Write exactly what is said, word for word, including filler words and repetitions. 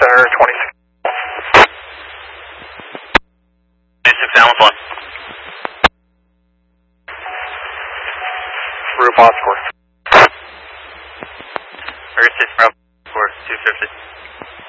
Center, twenty-six. twenty-six, Allen's one. Route mod score. thirty-six, Bravo, score two fifty.